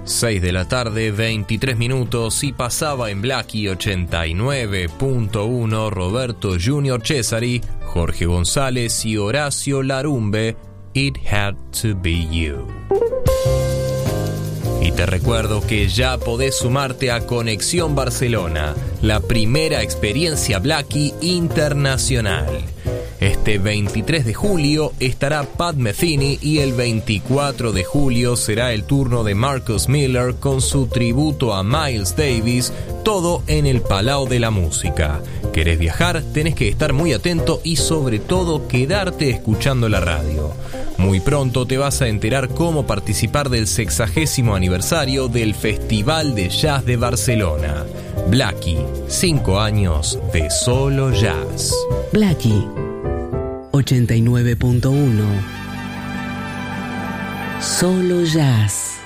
6 de la tarde, 23 minutos, y pasaba en Blackie 89.1 Roberto Junior Cesari, Jorge González y Horacio Larumbe, It Had to Be You. Y te recuerdo que ya podés sumarte a Conexión Barcelona, la primera experiencia Blackie internacional. Este 23 de julio estará Pat Metheny y el 24 de julio será el turno de Marcus Miller con su tributo a Miles Davis, todo en el Palau de la Música. ¿Querés viajar? Tenés que estar muy atento y sobre todo quedarte escuchando la radio. Muy pronto te vas a enterar cómo participar del 60º aniversario del Festival de Jazz de Barcelona. Blackie, 5 años de solo jazz. Blackie 89.1 Solo Jazz.